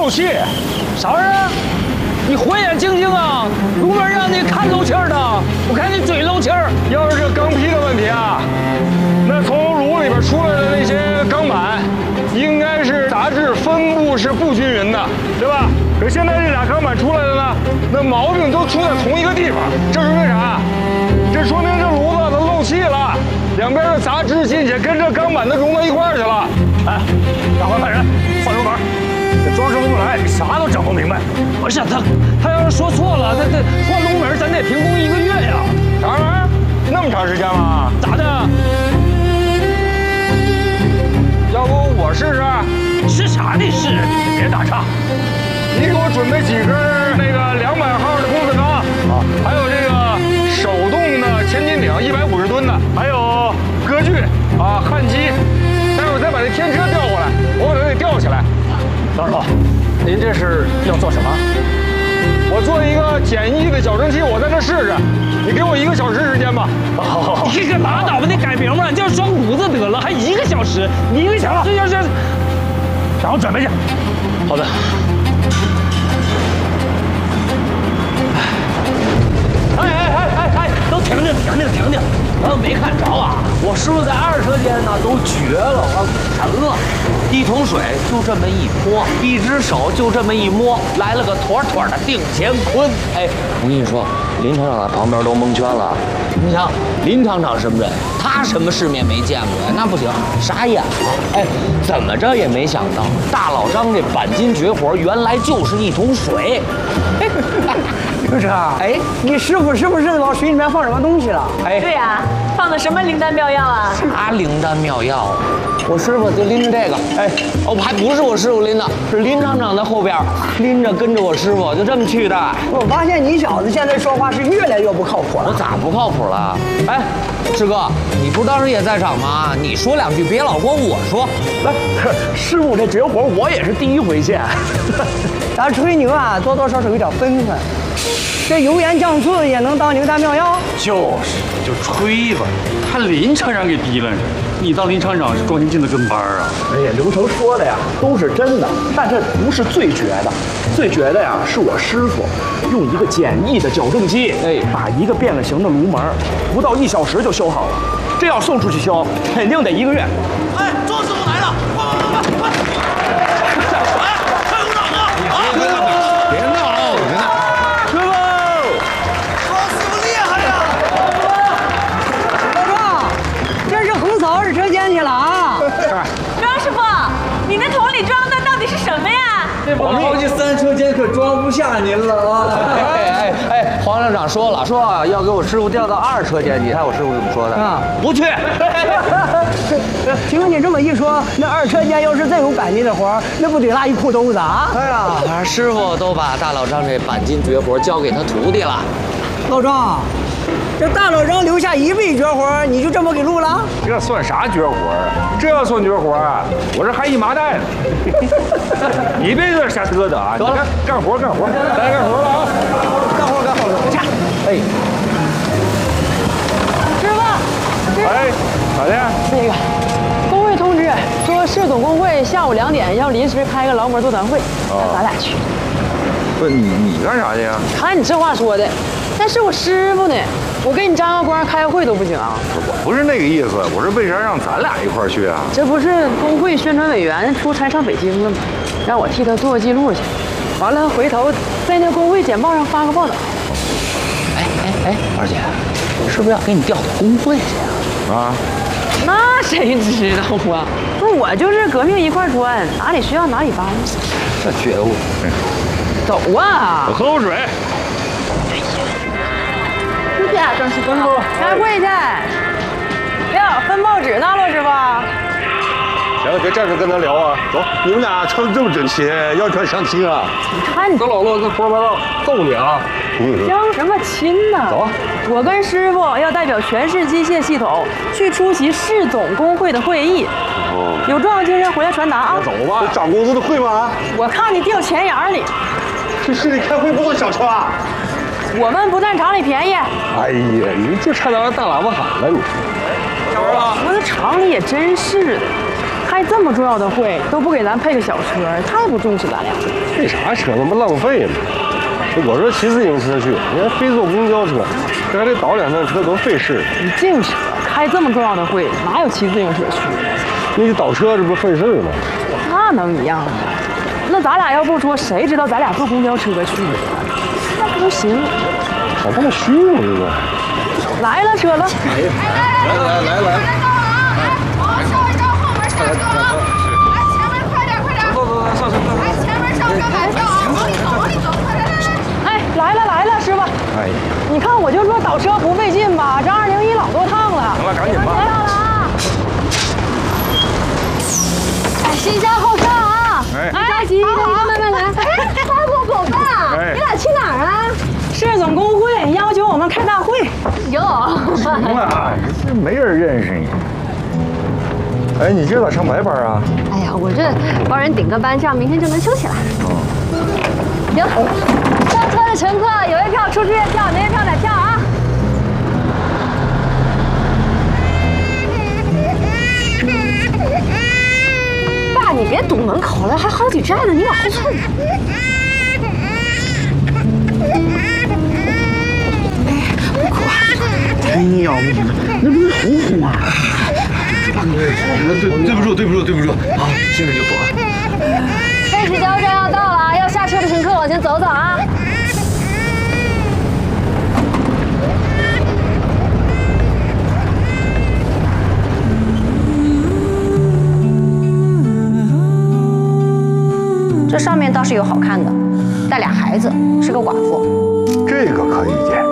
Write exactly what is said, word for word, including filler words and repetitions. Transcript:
气。啥玩意儿？你火眼金睛啊！炉门让你看漏气儿的，我看你嘴漏气儿。 要是这钢坯的问题啊，那从炉里边出来的那些钢板，应该是杂质分布是不均匀的，对吧？可现在这俩钢板出来的呢，那毛病都出在同一个地方，这是为啥？这说明这炉子它漏气了，两边的杂质进去跟这钢板都融到一块儿去了。 哎，赶快派人换炉门。这装饰不来，啥都整不明白。不是他，他要是说错了，他这换炉门咱得停工一个月呀。 啥玩意儿？那么长时间吗？ 咋的？ 要不我试试？ 试啥你试？你别打岔。 你给我准备几根那个两百号的公子钢啊，还有这个手动的千斤顶一百五十吨的，还有割锯啊、焊机。待会儿再把那天车调过来，我把它给吊起来。 张师傅，您这是要做什么？ 我做一个简易的矫正器，我在这试试。你给我一个小时时间吧。 好好好。你可拉倒吧，你改名吧，你叫装炉子得了，还一个小时，你一个小时要是，然后准备去。好的。哎哎哎哎哎，都停停停停停停！我没看着啊，我师傅在二车间呢，都绝了，我沉了。 一桶水就这么一泼，一只手就这么一摸，来了个妥妥的定乾坤。哎，我跟你说，林厂长在旁边都蒙圈了。你想，林厂长什么人？他什么世面没见过呀？那不行，傻眼了。哎，怎么着也没想到，大老张这钣金绝活原来就是一桶水。 刘车，哎，你师傅是不是往水里面放什么东西了？ 哎， 对呀、啊，放的什么灵丹妙药啊？ 啥灵丹妙药啊？我师傅就拎着这个，哎，哦，还不是我师傅拎的，是林厂长在后边拎着跟着我师傅，就这么去的。 我发现你小子现在说话是越来越不靠谱了。 我咋不靠谱了？哎，师哥，你不当时也在场吗？你说两句，别老光我说。 来，师傅这绝活我也是第一回见。 咱吹牛啊，多多少少有点分分。这油盐酱醋也能当灵丹妙药？ 就是，就吹吧。还林厂长给提了，你当林厂长是装新进的跟班啊？ 哎呀，刘成说的呀都是真的，但这不是最绝的，最绝的呀是我师傅用一个简易的矫正机，哎，把一个变了形的炉门不到一小时就修好了。这要送出去修，肯定得一个月。 哎，庄师傅来了，快快快快快！哎，快鼓掌啊！啊！ 别闹，别闹。 师傅， 庄师傅厉害呀！ 老庄，这是横扫二车间去了啊！ 庄师傅，你那桶里装的到底是什么呀？ 我们这三车间可装不下您了啊！ 哎哎哎，黄厂长说了，说要给我师傅调到二车间去，看我师傅怎么说的啊， 不去。 听你这么一说，那二车间要是再有钣金的活，那不得拉一裤兜子啊？ 哎呀，反正师傅都把大老张这钣金绝活交给他徒弟了。 老庄，这大老张留下一辈绝活，你就这么给录了？ 这算啥绝活啊？这要算绝活啊，我这还一麻袋呢。你别在这瞎嘚嘚啊！你看，干活干活，咱干活了啊！ 干活干活，别掐！ 哎， 师傅， 哎，咋的？ 那个工会通知说，市总工会下午两点要临时开个劳模座谈会，让咱俩去。 不是你你干啥去呀？ 看你这话说的，那是我师傅呢，我给你张个光开个会都不行啊？ 我不是那个意思，我是为啥让咱俩一块儿去啊？ 这不是工会宣传委员出差上北京了吗？让我替他做个记录去，完了回头在那工会简报上发个报道。 哎哎哎，二姐，是不是要给你调到工会去啊？ 啊？ 那谁知道啊？那我就是革命一块砖，哪里需要哪里搬。 这觉悟。 走啊！ 我喝口水。 出去，张师傅，开会去。哟，分报纸呢，骆师傅。 行了，别站着跟他聊啊，走，你们俩穿这么整齐，要不要相亲啊？ 你看你走，老骆这胡说八道，揍你啊！ 相什么亲呢？ 走， 我跟师傅要代表全市机械系统去出席市总工会的会议。哦，有重要精神回来传达啊！ 走吧，涨工资的会吗？ 我看你掉钱眼里。 去市里开会不坐小车啊？ 我们不占厂里便宜。 哎呀，你就差拿大喇叭喊了你。 小文啊，我在厂里也真是的，开开这么重要的会都不给咱配个小车，太不重视咱俩。 配啥车那么浪费呢？我说骑自行车去，你还非坐公交车，这还得倒两趟车，多费事。 你净扯，开这么重要的会，哪有骑自行车去？ 你倒车这不费事吗？ 那能一样吗？那咱俩要不说，谁知道咱俩坐公交车去呢？那不行。 咋这么虚呢？这个。 来了，车了。 来来来来。 哎，稍微到后门下车啊！哎，前面快点快点！ 走走走，上车上车！ 哎，前面上车买票啊！往里走往里走，快来来来！ 哎，来了来了，师傅。哎，你看我就说倒车不费劲吧，这二零一老多趟了。 行了，赶紧吧。 到了啊！哎，先上后上啊！ 哎， 别着急，一个一个慢慢来。哎，花果果爸， 哎， 你俩去哪儿啊？ 市总工会要求我们开大会。 哟， 行了，这没人认识你。哎，你今儿咋上白班啊？ 哎呀，我这帮人顶个班，这样明天就能休息了。行，上车的乘客有月票出去月票，没月票买票啊。爸，你别堵门口了，还好几站呢，你往后凑。 真要命了，那不是红花啊！ 对对不住对不住对不住，好，现在就走啊。 废纸交站要到了啊，要下车的乘客往前走走啊。这上面倒是有好看的，带俩孩子，是个寡妇。 这个可以见。